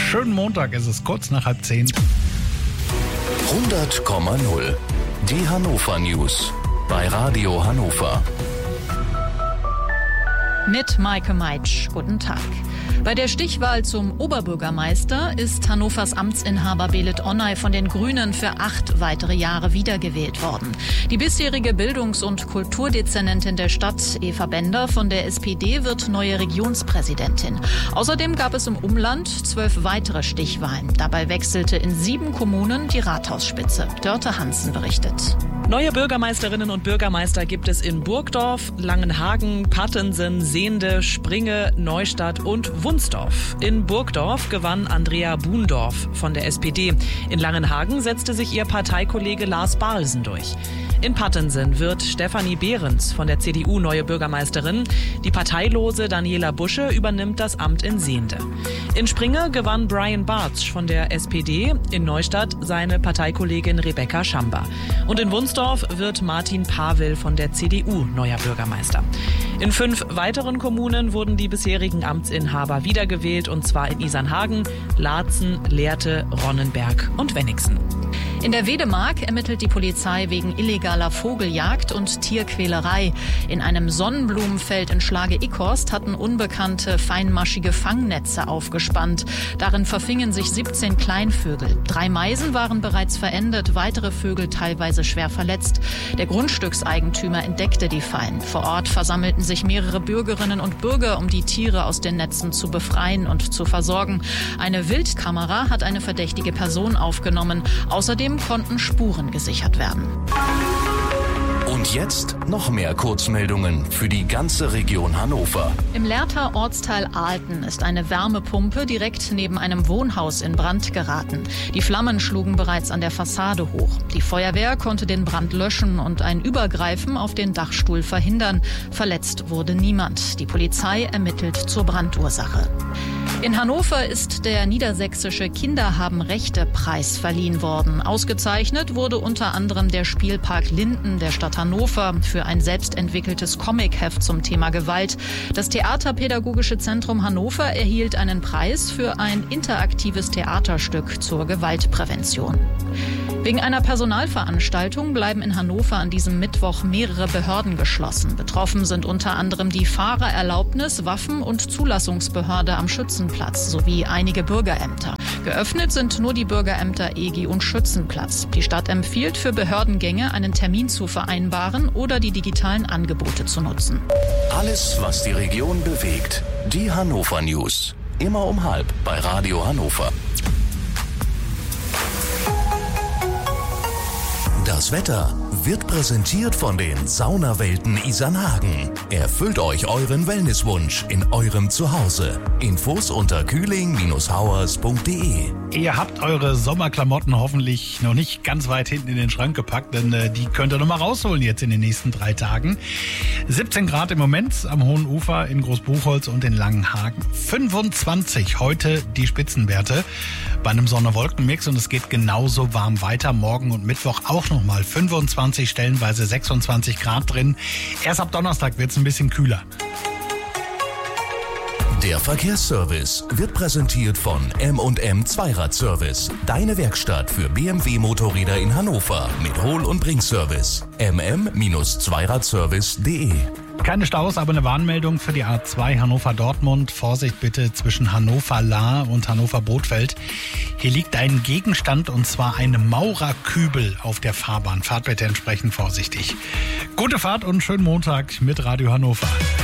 Schönen Montag, es ist kurz nach 9:30. 100,0. Die Hannover News bei Radio Hannover. Mit Maike Meitsch. Guten Tag. Bei der Stichwahl zum Oberbürgermeister ist Hannovers Amtsinhaber Belit Onay von den Grünen für 8 weitere Jahre wiedergewählt worden. Die bisherige Bildungs- und Kulturdezernentin der Stadt, Eva Bender von der SPD, wird neue Regionspräsidentin. Außerdem gab es im Umland 12 weitere Stichwahlen. Dabei wechselte in 7 Kommunen die Rathausspitze. Dörte Hansen berichtet. Neue Bürgermeisterinnen und Bürgermeister gibt es in Burgdorf, Langenhagen, Pattensen, Sehnde, Springe, Neustadt und Wunsdorf. In Burgdorf gewann Andrea Buhndorf von der SPD. In Langenhagen setzte sich ihr Parteikollege Lars Balsen durch. In Pattensen wird Stefanie Behrens von der CDU neue Bürgermeisterin. Die parteilose Daniela Busche übernimmt das Amt in Sehnde. In Springe gewann Brian Bartsch von der SPD, in Neustadt seine Parteikollegin Rebecca Schamber. Und in Wunsdorf wird Martin Pavel von der CDU neuer Bürgermeister. In 5 weiteren Kommunen wurden die bisherigen Amtsinhaber wiedergewählt, und zwar in Isernhagen, Laatzen, Lehrte, Ronnenberg und Wenigsen. In der Wedemark ermittelt die Polizei wegen illegaler Vogeljagd und Tierquälerei. In einem Sonnenblumenfeld in Schlage-Ickhorst hatten Unbekannte feinmaschige Fangnetze aufgespannt. Darin verfingen sich 17 Kleinvögel. 3 Meisen waren bereits verendet, weitere Vögel teilweise schwer verletzt. Der Grundstückseigentümer entdeckte die Fallen. Vor Ort versammelten sich mehrere Bürgerinnen und Bürger, um die Tiere aus den Netzen zu befreien und zu versorgen. Eine Wildkamera hat eine verdächtige Person aufgenommen. Außerdem konnten Spuren gesichert werden. Und jetzt noch mehr Kurzmeldungen für die ganze Region Hannover. Im Lehrter Ortsteil Aalten ist eine Wärmepumpe direkt neben einem Wohnhaus in Brand geraten. Die Flammen schlugen bereits an der Fassade hoch. Die Feuerwehr konnte den Brand löschen und ein Übergreifen auf den Dachstuhl verhindern. Verletzt wurde niemand. Die Polizei ermittelt zur Brandursache. In Hannover ist der Niedersächsische Kinderhaben-Rechte-Preis verliehen worden. Ausgezeichnet wurde unter anderem der Spielpark Linden der Stadt Hannover für ein selbstentwickeltes Comicheft zum Thema Gewalt. Das Theaterpädagogische Zentrum Hannover erhielt einen Preis für ein interaktives Theaterstück zur Gewaltprävention. Wegen einer Personalveranstaltung bleiben in Hannover an diesem Mittwoch mehrere Behörden geschlossen. Betroffen sind unter anderem die Fahrererlaubnis-, Waffen- und Zulassungsbehörde am Schützenplatz sowie einige Bürgerämter. Geöffnet sind nur die Bürgerämter EGI und Schützenplatz. Die Stadt empfiehlt, für Behördengänge einen Termin zu vereinbaren oder die digitalen Angebote zu nutzen. Alles, was die Region bewegt. Die Hannover News. Immer um 9:30 bei Radio Hannover. Das Wetter wird präsentiert von den Saunawelten Isernhagen. Erfüllt euch euren Wellnesswunsch in eurem Zuhause. Infos unter kühling-hauers.de. Ihr habt eure Sommerklamotten hoffentlich noch nicht ganz weit hinten in den Schrank gepackt, denn die könnt ihr noch mal rausholen jetzt in den nächsten 3 Tagen. 17 Grad im Moment am Hohen Ufer in Großbuchholz und in Langenhagen. 25 heute die Spitzenwerte bei einem Sonne-Wolken-Mix, und es geht genauso warm weiter. Morgen und Mittwoch auch noch mal 25, stellenweise 26 Grad drin. Erst ab Donnerstag wird es ein bisschen kühler. Der Verkehrsservice wird präsentiert von M&M Zweiradservice. Deine Werkstatt für BMW-Motorräder in Hannover mit Hol- und Bringservice. mm-zweiradservice.de. Keine Staus, aber eine Warnmeldung für die A2 Hannover-Dortmund. Vorsicht bitte zwischen Hannover-Lahr und Hannover-Bothfeld. Hier liegt ein Gegenstand, und zwar eine Maurerkübel auf der Fahrbahn. Fahrt bitte entsprechend vorsichtig. Gute Fahrt und schönen Montag mit Radio Hannover.